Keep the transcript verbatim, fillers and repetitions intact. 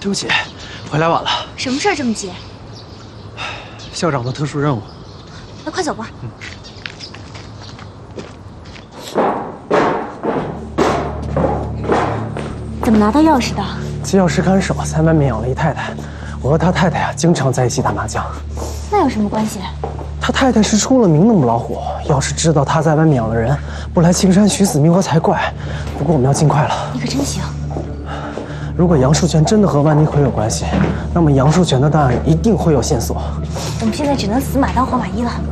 对不起，回来晚了。 什么事儿这么急？ 校长的特殊任务。 那快走吧。 嗯。 怎么拿到钥匙的？ 机钥匙看守在外面养了一太太，我和他太太呀经常在一起打麻将。 那有什么关系？ 他太太是出了名的母老虎，要是知道他在外面养了人，不来青山寻死觅活才怪。不过我们要尽快了。 你可真行。 如果杨树全真的和万妮奎有关系，那么杨树全的档案一定会有线索。 我们现在只能死马当活马医了。